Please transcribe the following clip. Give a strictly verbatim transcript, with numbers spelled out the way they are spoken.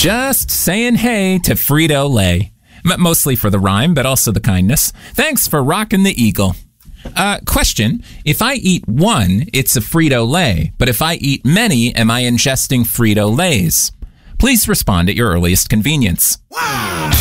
Just saying hey to Frito-Lay. M- Mostly for the rhyme, but also the kindness. Thanks for rocking the Eagle. Uh, question. If I eat one, it's a Frito-Lay. But if I eat many, am I ingesting Frito-Lays? Please respond at your earliest convenience. Wow.